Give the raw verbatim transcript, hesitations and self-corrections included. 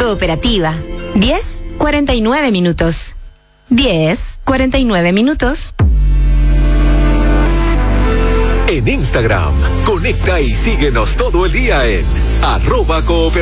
Cooperativa. diez cuarenta y nueve minutos. diez cuarenta y nueve minutos. En Instagram, conecta y síguenos todo el día en arroba cooperativa.